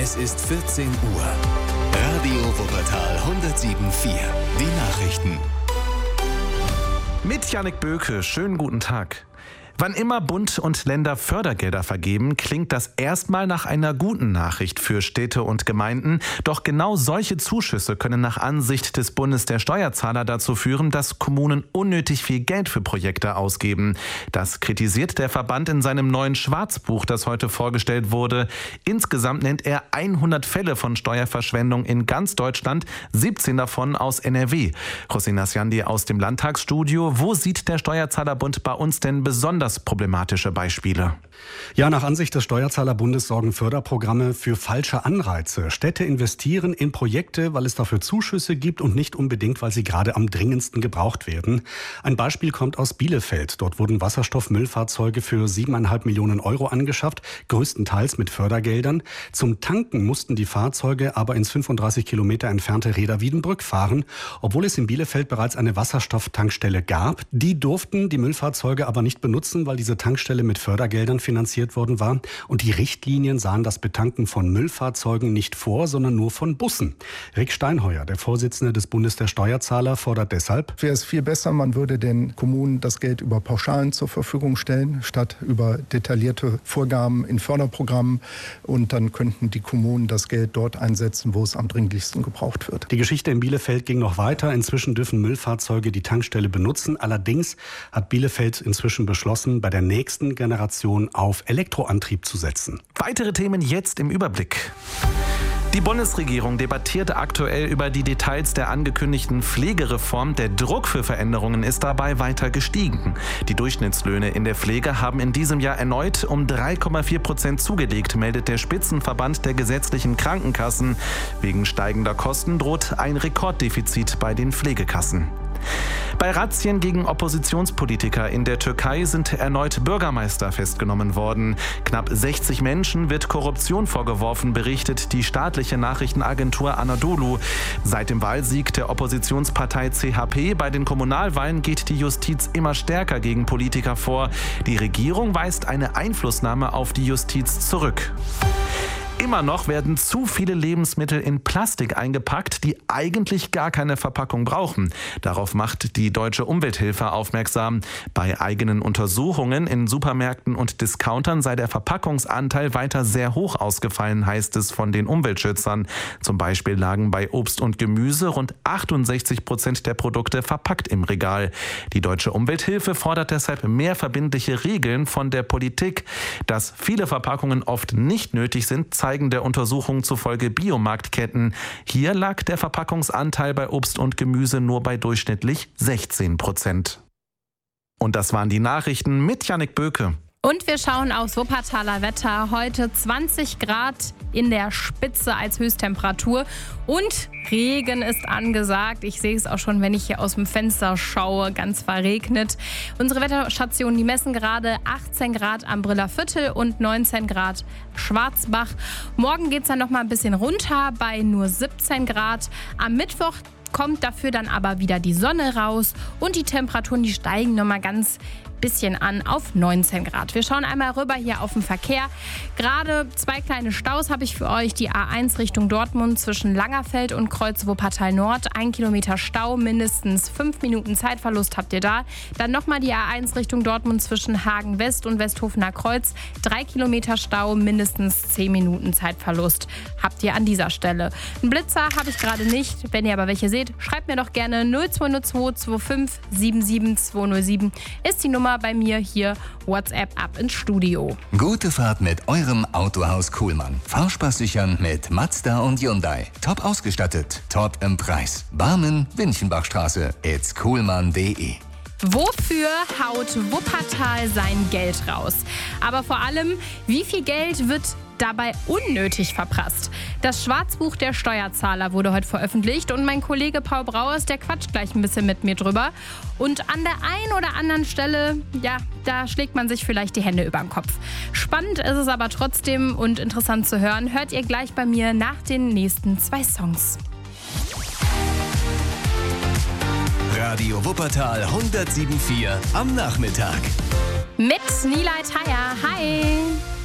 Es ist 14 Uhr. Radio Wuppertal 107.4. Die Nachrichten. Mit Jannik Böke, schönen guten Tag. Wann immer Bund und Länder Fördergelder vergeben, klingt das erstmal nach einer guten Nachricht für Städte und Gemeinden. Doch genau solche Zuschüsse können nach Ansicht des Bundes der Steuerzahler dazu führen, dass Kommunen unnötig viel Geld für Projekte ausgeben. Das kritisiert der Verband in seinem neuen Schwarzbuch, das heute vorgestellt wurde. Insgesamt nennt er 100 Fälle von Steuerverschwendung in ganz Deutschland, 17 davon aus NRW. Hossein Asyandi aus dem Landtagsstudio. Wo sieht der Steuerzahlerbund bei uns denn besonders problematische Beispiele? Ja, nach Ansicht des Steuerzahlerbundes sorgen Förderprogramme für falsche Anreize. Städte investieren in Projekte, weil es dafür Zuschüsse gibt und nicht unbedingt, weil sie gerade am dringendsten gebraucht werden. Ein Beispiel kommt aus Bielefeld. Dort wurden Wasserstoffmüllfahrzeuge für 7,5 Millionen Euro angeschafft, größtenteils mit Fördergeldern. Zum Tanken mussten die Fahrzeuge aber ins 35 Kilometer entfernte Reda-Wiedenbrück fahren, obwohl es in Bielefeld bereits eine Wasserstofftankstelle gab. Die durften die Müllfahrzeuge aber nicht benutzen, weil diese Tankstelle mit Fördergeldern finanziert worden war. Und die Richtlinien sahen das Betanken von Müllfahrzeugen nicht vor, sondern nur von Bussen. Rick Steinheuer, der Vorsitzende des Bundes der Steuerzahler, fordert deshalb: Wäre es viel besser, man würde den Kommunen das Geld über Pauschalen zur Verfügung stellen, statt über detaillierte Vorgaben in Förderprogrammen. Und dann könnten die Kommunen das Geld dort einsetzen, wo es am dringlichsten gebraucht wird. Die Geschichte in Bielefeld ging noch weiter. Inzwischen dürfen Müllfahrzeuge die Tankstelle benutzen. Allerdings hat Bielefeld inzwischen beschlossen, bei der nächsten Generation auf Elektroantrieb zu setzen. Weitere Themen jetzt im Überblick. Die Bundesregierung debattiert aktuell über die Details der angekündigten Pflegereform. Der Druck für Veränderungen ist dabei weiter gestiegen. Die Durchschnittslöhne in der Pflege haben in diesem Jahr erneut um 3,4% zugelegt, meldet der Spitzenverband der gesetzlichen Krankenkassen. Wegen steigender Kosten droht ein Rekorddefizit bei den Pflegekassen. Bei Razzien gegen Oppositionspolitiker in der Türkei sind erneut Bürgermeister festgenommen worden. Knapp 60 Menschen wird Korruption vorgeworfen, berichtet die staatliche Nachrichtenagentur Anadolu. Seit dem Wahlsieg der Oppositionspartei CHP bei den Kommunalwahlen geht die Justiz immer stärker gegen Politiker vor. Die Regierung weist eine Einflussnahme auf die Justiz zurück. Immer noch werden zu viele Lebensmittel in Plastik eingepackt, die eigentlich gar keine Verpackung brauchen. Darauf macht die Deutsche Umwelthilfe aufmerksam. Bei eigenen Untersuchungen in Supermärkten und Discountern sei der Verpackungsanteil weiter sehr hoch ausgefallen, heißt es von den Umweltschützern. Zum Beispiel lagen bei Obst und Gemüse rund 68% der Produkte verpackt im Regal. Die Deutsche Umwelthilfe fordert deshalb mehr verbindliche Regeln von der Politik. Dass viele Verpackungen oft nicht nötig sind, zeigen der Untersuchung zufolge Biomarktketten. Hier lag der Verpackungsanteil bei Obst und Gemüse nur bei durchschnittlich 16%. Und das waren die Nachrichten mit Jannik Böke. Und wir schauen aufs Wuppertaler Wetter. Heute 20 Grad in der Spitze als Höchsttemperatur und Regen ist angesagt. Ich sehe es auch schon, wenn ich hier aus dem Fenster schaue, ganz verregnet. Unsere Wetterstationen, die messen gerade 18 Grad am Briller Viertel und 19 Grad Schwarzbach. Morgen geht es dann noch mal ein bisschen runter bei nur 17 Grad. Am Mittwoch kommt dafür dann aber wieder die Sonne raus und die Temperaturen, die steigen noch mal ganz bisschen an auf 19 Grad. Wir schauen einmal rüber hier auf den Verkehr. Gerade 2 kleine Staus habe ich für euch. Die A1 Richtung Dortmund zwischen Langerfeld und Kreuz Wuppertal Nord. 1 Kilometer Stau, mindestens 5 Minuten Zeitverlust habt ihr da. Dann nochmal die A1 Richtung Dortmund zwischen Hagen West und Westhofener Kreuz. 3 Kilometer Stau, mindestens 10 Minuten Zeitverlust habt ihr an dieser Stelle. Einen Blitzer habe ich gerade nicht. Wenn ihr aber welche seht, schreibt mir doch gerne 0202 25 77 207 ist die Nummer bei mir hier. WhatsApp ab ins Studio. Gute Fahrt mit eurem Autohaus Kuhlmann. Fahrspaß sichern mit Mazda und Hyundai. Top ausgestattet, top im Preis. Barmen, Winchenbachstraße, itskuhlmann.de. Wofür haut Wuppertal sein Geld raus? Aber vor allem, wie viel Geld wird dabei unnötig verprasst? Das Schwarzbuch der Steuerzahler wurde heute veröffentlicht und mein Kollege Paul Brauers, der quatscht gleich ein bisschen mit mir drüber. Und an der einen oder anderen Stelle, ja, da schlägt man sich vielleicht die Hände über den Kopf. Spannend ist es aber trotzdem und interessant zu hören. Hört ihr gleich bei mir nach den nächsten 2 Songs. Radio Wuppertal 107.4 am Nachmittag. Mit Nilay Thayer. Hi!